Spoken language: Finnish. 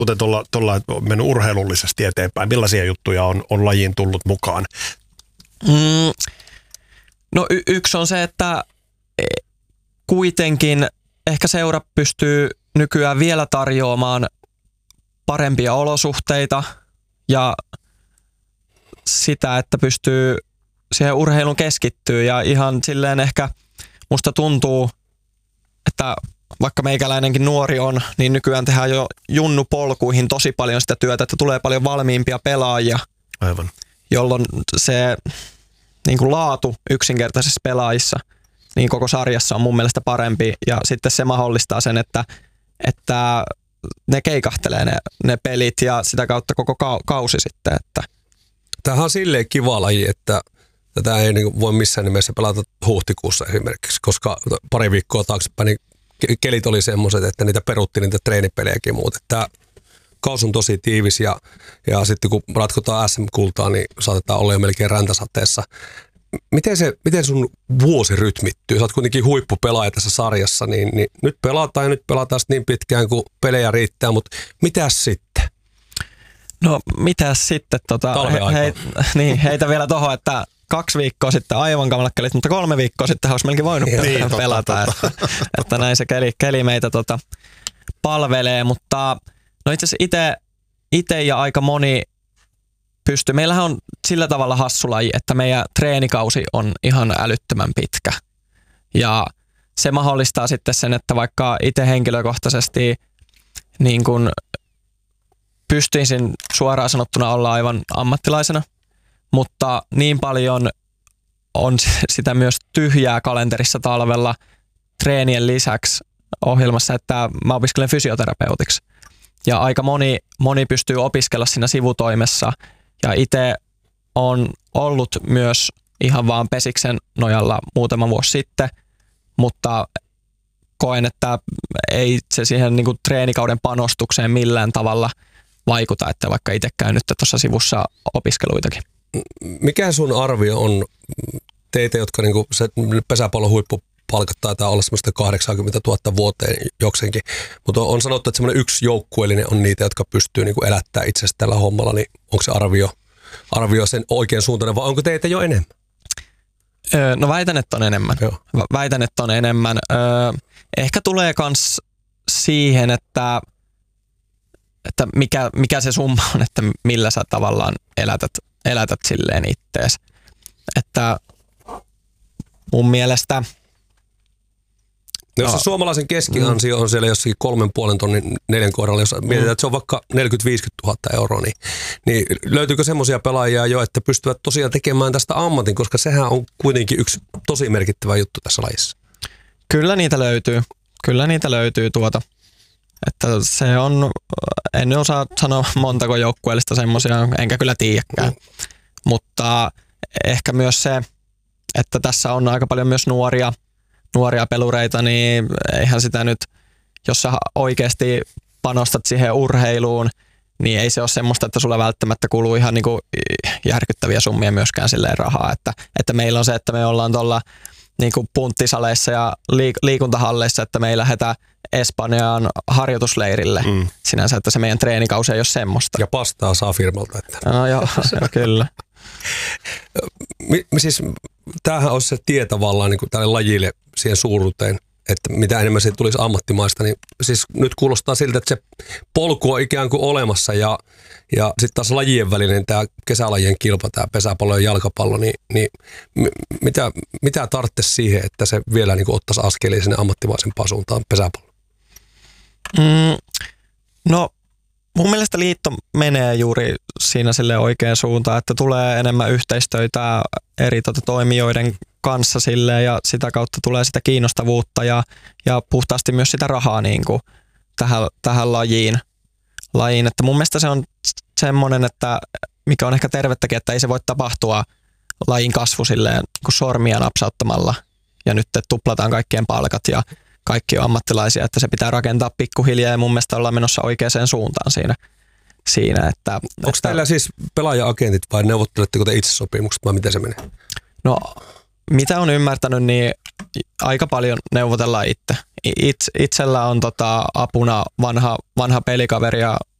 kuten tuolla on mennyt urheilullisesti eteenpäin? Millaisia juttuja on lajiin tullut mukaan? No yksi on se, että kuitenkin ehkä seura pystyy nykyään vielä tarjoamaan parempia olosuhteita ja sitä, että pystyy siihen urheilun keskittyä ja ihan silleen ehkä musta tuntuu, että vaikka meikäläinenkin nuori on, niin nykyään tehdään jo junnupolkuihin tosi paljon sitä työtä, että tulee paljon valmiimpia pelaajia. Aivan. Jolloin se niin kuin laatu yksinkertaisissa pelaajissa niin koko sarjassa on mun mielestä parempi ja sitten se mahdollistaa sen, että ne keikahtelee ne pelit ja sitä kautta koko kausi sitten. Että. Tämähän on silleen kiva laji, että tätä ei niin voi missään nimessä pelata huhtikuussa esimerkiksi, koska pari viikkoa taaksepäin niin kelit oli semmoiset, että niitä perutti niitä treenipelejäkin muut. Tämä kausi on tosi tiivis ja sitten kun ratkotaan SM-kultaa, niin saatetaan olla jo melkein räntäsateessa. Miten sun vuosi rytmittyy? Sä oot kuitenkin huippupelaaja tässä sarjassa, niin nyt pelataan niin pitkään kuin pelejä riittää, mutta mitäs sitten? No mitäs sitten? Heitä vielä tohon, että 2 viikkoa sitten aivan kamalat kelit, mutta 3 viikkoa sitten olisi melkein voinut pelata. Että näin se keli meitä palvelee, mutta no itse asiassa itse ja aika moni pystyy. Meillähän on sillä tavalla hassu laji, että meidän treenikausi on ihan älyttömän pitkä. Ja se mahdollistaa sitten sen, että vaikka itse henkilökohtaisesti niin kun pystyisin suoraan sanottuna olla aivan ammattilaisena, mutta niin paljon on sitä myös tyhjää kalenterissa talvella treenien lisäksi ohjelmassa, että mä opiskelen fysioterapeutiksi. Ja aika moni pystyy opiskella siinä sivutoimessa. Ja itse on ollut myös ihan vaan Pesiksen nojalla muutama vuosi sitten, mutta koen, että ei se siihen niin kuin treenikauden panostukseen millään tavalla vaikuta, että vaikka itse käyn nyt tuossa sivussa opiskeluitakin. Mikä sun arvio on teitä, jotka niin kuin se pesäpallon huippupalkat taitaa olla semmoista 80 000 vuoteen jokseenkin, mutta on sanottu, että semmoinen yksi joukkueellinen on niitä, jotka pystyy niin kuin elättämään itsestään tällä hommalla, niin onko se arvio sen oikein suuntainen vai onko teitä jo enemmän? No väitän, että on enemmän. Väitän, että on enemmän. Ehkä tulee kans siihen, että mikä se summa on, että millä sä tavallaan elätät silleen ittees. Että mun mielestä. No, jos se suomalaisen keskiansio on siellä jossakin 3,5 tonnin 4 kohdalla, jos mietitään, että se on vaikka 40-50 000 euroa, niin löytyykö semmoisia pelaajia jo, että pystyvät tosiaan tekemään tästä ammatin, koska sehän on kuitenkin yksi tosi merkittävä juttu tässä lajissa. Kyllä niitä löytyy Että se on, en osaa sanoa montako joukkueellista semmoisia, enkä kyllä tiedäkään. Mutta ehkä myös se, että tässä on aika paljon myös nuoria pelureita, niin eihän sitä nyt, jos sä oikeasti panostat siihen urheiluun, niin ei se ole semmoista, että sulla välttämättä kuluu ihan niin kuin järkyttäviä summia myöskään silleen rahaa. Että meillä on se, että me ollaan tuolla niin kuin punttisaleissa ja liikuntahalleissa, että me ei lähdetä Espanjaan harjoitusleirille sinänsä, että se meidän treenikausi ei ole semmoista. Ja pastaa saa firmalta. Että. No joo, kyllä. Siis tämähän olisi se tie tavallaan niin kuin tälle lajille siihen suuruuteen, että mitä enemmän siitä tulisi ammattimaista, niin siis nyt kuulostaa siltä, että se polku on ikään kuin olemassa ja sitten taas lajien välinen tämä kesälajien kilpa, tämä pesäpallo ja jalkapallo, niin mitä tarvitsisi siihen, että se vielä niin kuin ottaisi askelia sinne ammattimaisempaan suuntaan pesäpallo? No mun mielestä liitto menee juuri siinä sille oikeaan suuntaan, että tulee enemmän yhteistyötä eri toimijoiden kanssa sille ja sitä kautta tulee sitä kiinnostavuutta ja puhtaasti myös sitä rahaa niin kuin tähän lajiin. Että mun mielestä se on semmoinen, että mikä on ehkä tervettäkin, että ei se voi tapahtua lajin kasvu silleen kuin sormia napsauttamalla ja nyt tuplataan kaikkien palkat ja kaikki on ammattilaisia, että se pitää rakentaa pikkuhiljaa ja mun mielestä ollaan menossa oikeaan suuntaan siinä että. Onko teillä siis pelaaja-agentit vai neuvotteletteko te itse sopimukset vai miten se menee? No mitä on ymmärtänyt, niin aika paljon neuvotellaan itse. Itsellä on apuna vanha pelikaveri ja